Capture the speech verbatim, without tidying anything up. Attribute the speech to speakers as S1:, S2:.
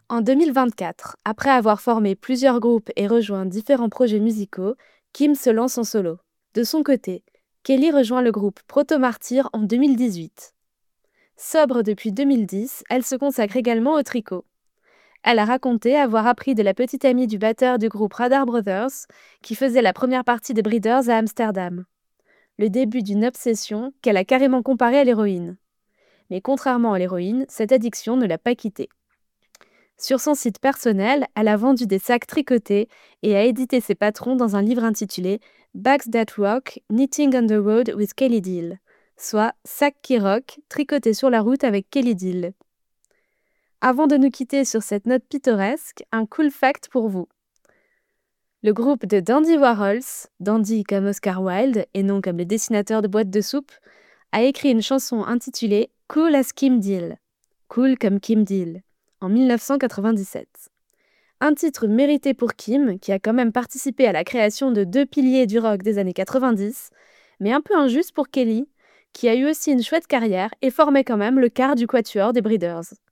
S1: En deux mille vingt-quatre, après avoir formé plusieurs groupes et rejoint différents projets musicaux, Kim se lance en solo. De son côté, Kelly rejoint le groupe Proto Martyr en deux mille dix-huit. Sobre depuis deux mille dix, elle se consacre également au tricot. Elle a raconté avoir appris de la petite amie du batteur du groupe Radar Brothers, qui faisait la première partie des Breeders à Amsterdam. Le début d'une obsession qu'elle a carrément comparée à l'héroïne. Mais contrairement à l'héroïne, cette addiction ne l'a pas quittée. Sur son site personnel, elle a vendu des sacs tricotés et a édité ses patrons dans un livre intitulé Bags That Rock, Knitting on the Road with Kelly Dill, soit Sacs qui rock, tricotés sur la route avec Kelly Dill. Avant de nous quitter sur cette note pittoresque, un cool fact pour vous. Le groupe de Dandy Warhols, Dandy comme Oscar Wilde et non comme le dessinateur de boîtes de soupe, a écrit une chanson intitulée Cool as Kim Deal, cool comme Kim Deal, en mille neuf cent quatre-vingt-dix-sept. Un titre mérité pour Kim, qui a quand même participé à la création de deux piliers du rock des années quatre-vingt-dix, mais un peu injuste pour Kelly, qui a eu aussi une chouette carrière et formait quand même le quart du quatuor des Breeders.